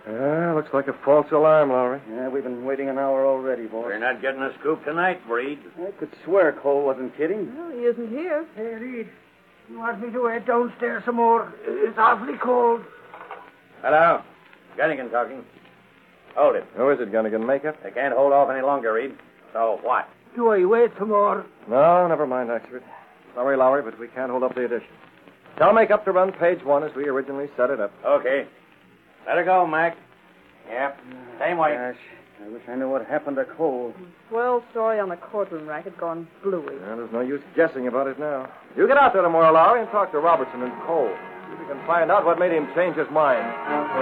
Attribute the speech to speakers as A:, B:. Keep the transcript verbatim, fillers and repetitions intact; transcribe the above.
A: Yeah, looks like a false alarm, Lowry.
B: Yeah, we've been waiting an hour already, boss.
C: We're not getting a scoop tonight, Breed.
B: I could swear Cole wasn't kidding.
D: Well, he isn't here.
E: Hey, Reed, you want me to wait downstairs some more? It's awfully cold.
C: Hello. Gunnigan talking. Hold it.
A: Who is it, Gunnigan? Makeup?
C: They can't hold off any longer, Reed. So what?
E: Do I wait some more?
A: No, never mind, Oxford. Sorry, Lowry, but we can't hold up the edition. Tell Makeup to run page one as we originally set it up.
C: Okay. Let her go, Mac. Yep. Same way.
B: Gosh, I wish I knew what happened to Cole.
D: Swell story on the courtroom racket gone bluey.
A: Well, there's no use guessing about it now. You get out there tomorrow, Lowry, and talk to Robertson and Cole. See if we can find out what made him change his mind.